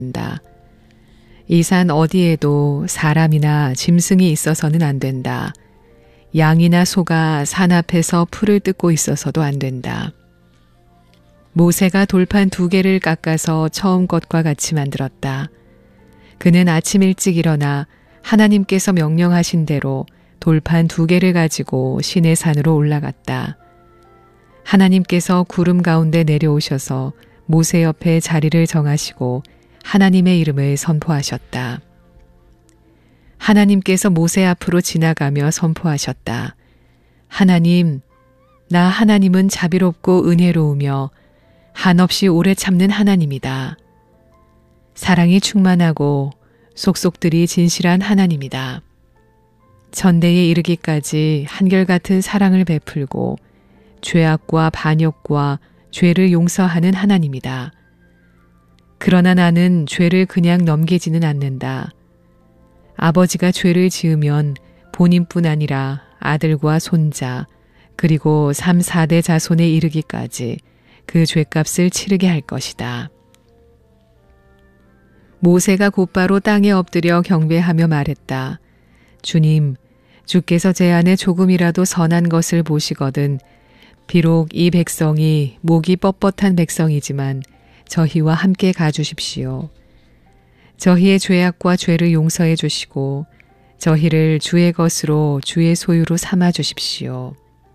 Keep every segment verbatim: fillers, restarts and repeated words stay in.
된다. 이 산 어디에도 사람이나 짐승이 있어서는 안 된다. 양이나 소가 산 앞에서 풀을 뜯고 있어서도 안 된다. 모세가 돌판 두 개를 깎아서 처음 것과 같이 만들었다. 그는 아침 일찍 일어나 하나님께서 명령하신 대로 돌판 두 개를 가지고 시내 산으로 올라갔다. 하나님께서 구름 가운데 내려오셔서 모세 옆에 자리를 정하시고 하나님의 이름을 선포하셨다. 하나님께서 모세 앞으로 지나가며 선포하셨다. 하나님, 나 하나님은 자비롭고 은혜로우며 한없이 오래 참는 하나님이다. 사랑이 충만하고 속속들이 진실한 하나님이다. 전대에 이르기까지 한결같은 사랑을 베풀고 죄악과 반역과 죄를 용서하는 하나님이다. 그러나 나는 죄를 그냥 넘기지는 않는다. 아버지가 죄를 지으면 본인뿐 아니라 아들과 손자 그리고 삼, 사대 자손에 이르기까지 그 죄값을 치르게 할 것이다. 모세가 곧바로 땅에 엎드려 경배하며 말했다. 주님, 주께서 제 안에 조금이라도 선한 것을 보시거든 비록 이 백성이 목이 뻣뻣한 백성이지만 저희와 함께 가주십시오. 저희의 죄악과 죄를 용서해 주시고 저희를 주의 것으로 주의 소유로 삼아 주십시오.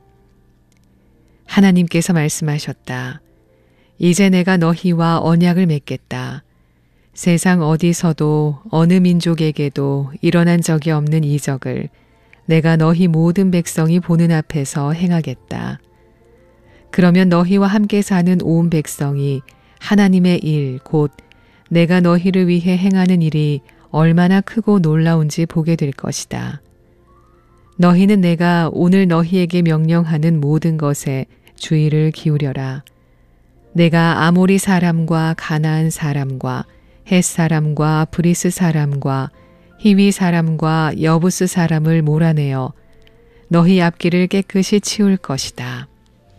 하나님께서 말씀하셨다. 이제 내가 너희와 언약을 맺겠다. 세상 어디서도 어느 민족에게도 일어난 적이 없는 이적을 내가 너희 모든 백성이 보는 앞에서 행하겠다. 그러면 너희와 함께 사는 온 백성이 하나님의 일, 곧 내가 너희를 위해 행하는 일이 얼마나 크고 놀라운지 보게 될 것이다. 너희는 내가 오늘 너희에게 명령하는 모든 것에 주의를 기울여라. 내가 아모리 사람과 가나안 사람과 헷 사람과 브리스 사람과 히위 사람과 여부스 사람을 몰아내어 너희 앞길을 깨끗이 치울 것이다.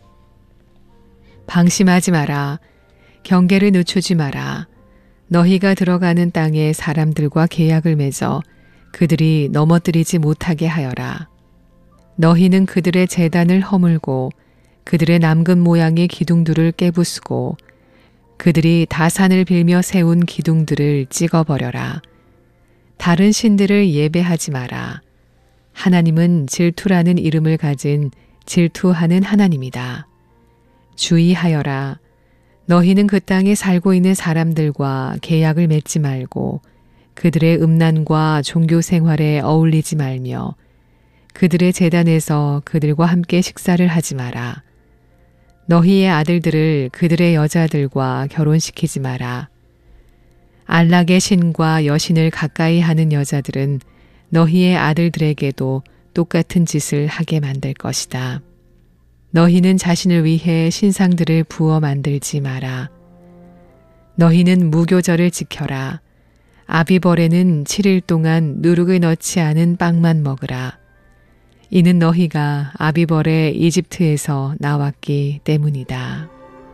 방심하지 마라. 경계를 늦추지 마라. 너희가 들어가는 땅에 사람들과 계약을 맺어 그들이 넘어뜨리지 못하게 하여라. 너희는 그들의 제단을 허물고 그들의 남근 모양의 기둥들을 깨부수고 그들이 다산을 빌며 세운 기둥들을 찍어버려라. 다른 신들을 예배하지 마라. 하나님은 질투라는 이름을 가진 질투하는 하나님이다. 주의하여라. 너희는 그 땅에 살고 있는 사람들과 계약을 맺지 말고 그들의 음란과 종교 생활에 어울리지 말며 그들의 제단에서 그들과 함께 식사를 하지 마라. 너희의 아들들을 그들의 여자들과 결혼시키지 마라. 안락의 신과 여신을 가까이 하는 여자들은 너희의 아들들에게도 똑같은 짓을 하게 만들 것이다. 너희는 자신을 위해 신상들을 부어 만들지 마라. 너희는 무교절을 지켜라. 아비벌에는 칠 일 동안 누룩을 넣지 않은 빵만 먹으라. 이는 너희가 아비벌에 이집트에서 나왔기 때문이다.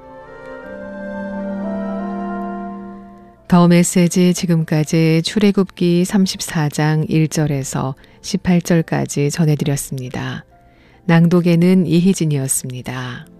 더 메시지 지금까지 출애굽기 삼십사 장 일 절에서 십팔 절까지 전해드렸습니다. 낭독에는 이희진이었습니다.